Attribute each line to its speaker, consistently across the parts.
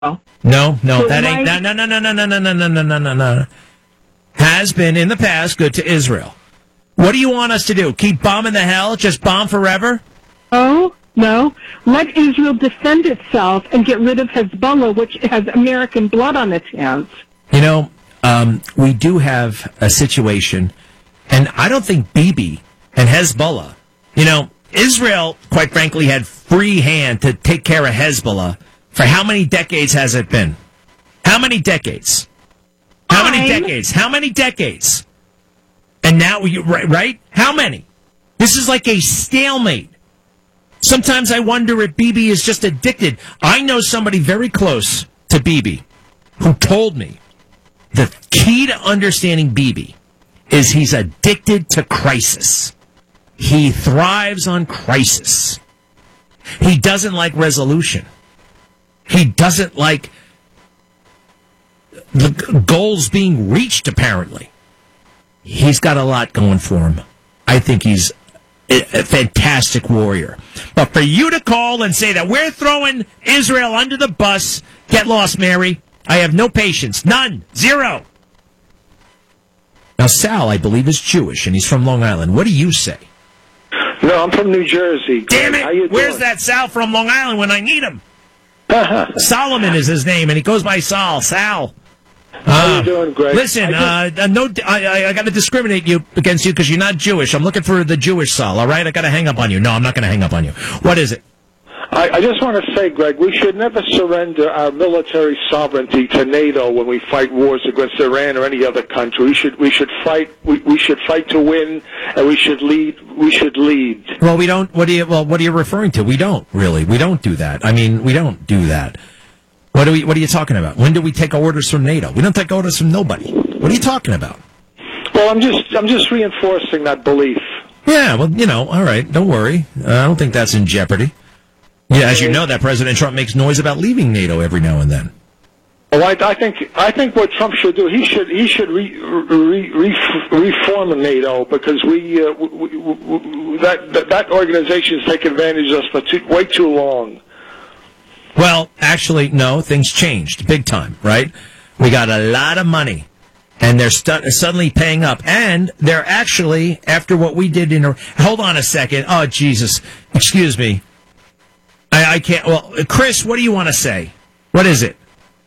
Speaker 1: No,
Speaker 2: So
Speaker 1: that ain't.
Speaker 2: why-
Speaker 1: No. Has been in the past good to Israel. What do you want us to do? Keep bombing the hell? Just bomb forever?
Speaker 2: Oh, no. Let Israel defend itself and get rid of Hezbollah, which has American blood on its hands.
Speaker 1: You know, we do have a situation, and I don't think Bibi and Hezbollah, Israel, quite frankly, had free hand to take care of Hezbollah for how many decades has it been? How many decades? How many decades? How many decades? And now, right? How many? This is like a stalemate. Sometimes I wonder if Bibi is just addicted. I know somebody very close to Bibi who told me the key to understanding Bibi is he's addicted to crisis. He thrives on crisis. He doesn't like resolution. He doesn't like the goals being reached, apparently. He's got a lot going for him. I think he's a fantastic warrior. But for you to call and say that we're throwing Israel under the bus, get lost, Mary. I have no patience. None. Zero. Now, Sal, I believe, is Jewish, and he's from Long Island. What do you say?
Speaker 3: No, I'm from New Jersey.
Speaker 1: Damn
Speaker 3: How you
Speaker 1: it! Where's
Speaker 3: doing?
Speaker 1: that Sal from Long Island when I need him? Solomon is his name, and he goes by Sal. Sal.
Speaker 3: How you doing, Greg?
Speaker 1: Listen, I got to discriminate against you because you're not Jewish. I'm looking for the Jewish Sal, all right? I got to hang up on you. No, I'm not going to hang up on you. What is it?
Speaker 3: I just want to say, Greg, we should never surrender our military sovereignty to NATO when we fight wars against Iran or any other country. We should fight to win, and we should lead.
Speaker 1: Well, we don't. What are you referring to? We don't really. We don't do that. I mean, we don't do that. What are you talking about? When do we take orders from NATO? We don't take orders from nobody. What are you talking about?
Speaker 3: Well, I'm just reinforcing that belief.
Speaker 1: Yeah, well, all right. Don't worry. I don't think that's in jeopardy. Yeah, as you know, that President Trump makes noise about leaving NATO every now and then.
Speaker 3: Well, I think what Trump should do, he should reform NATO because that organization has taken advantage of us for way too long.
Speaker 1: Well, actually, no, things changed big time, right? We got a lot of money, and they're suddenly paying up. And they're actually, after what we did hold on a second. Oh, Jesus. Excuse me. I can't. Well, Chris, what do you want to say? What is it?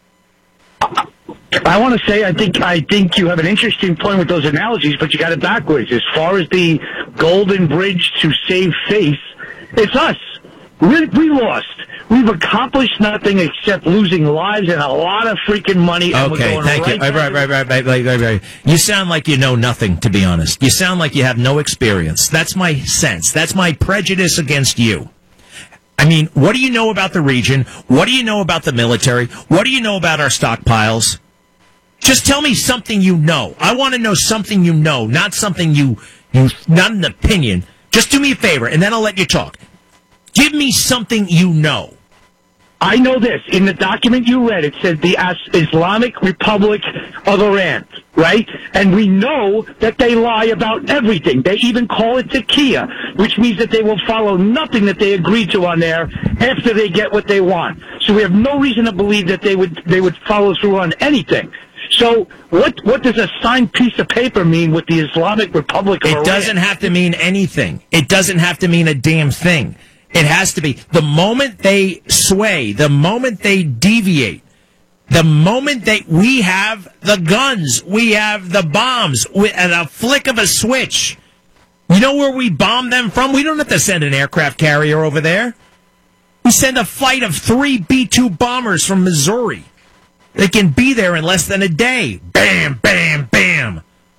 Speaker 4: I want to say I think you have an interesting point with those analogies, but you got it backwards. As far as the golden bridge to save face, it's us. We lost. We've accomplished nothing except losing lives and a lot of freaking money. And
Speaker 1: Okay,
Speaker 4: we're going
Speaker 1: thank you. Right. You sound like you know nothing, to be honest. You sound like you have no experience. That's my sense. That's my prejudice against you. I mean, what do you know about the region? What do you know about the military? What do you know about our stockpiles? Just tell me something you know. I want to know something you know, not something not an opinion. Just do me a favor, and then I'll let you talk. Give me something you know.
Speaker 4: I know this. In the document you read, it says the Islamic Republic of Iran, right? And we know that they lie about everything. They even call it Takia, which means that they will follow nothing that they agreed to on there after they get what they want. So we have no reason to believe that they would follow through on anything. So what does a signed piece of paper mean with the Islamic Republic of Iran?
Speaker 1: It doesn't have to mean anything. It doesn't have to mean a damn thing. It has to be. The moment they sway, the moment they deviate, the moment we have the guns, we have the bombs, at a flick of a switch. You know where we bomb them from? We don't have to send an aircraft carrier over there. We send a flight of 3 B-2 bombers from Missouri. They can be there in less than a day. Bam, bam, bam.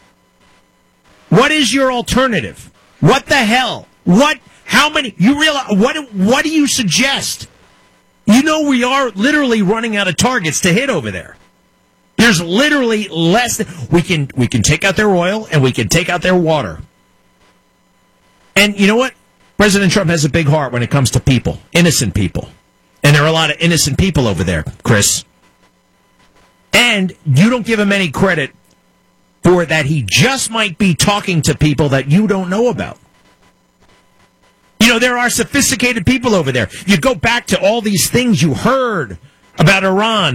Speaker 1: What is your alternative? What the hell? How many? You realize what do you suggest? You know we are literally running out of targets to hit over there. There's literally less than we can take out their oil and we can take out their water. And you know what? President Trump has a big heart when it comes to people, innocent people. And there are a lot of innocent people over there, Chris. And you don't give him any credit for that he just might be talking to people that you don't know about. You know, there are sophisticated people over there. You go back to all these things you heard about Iran.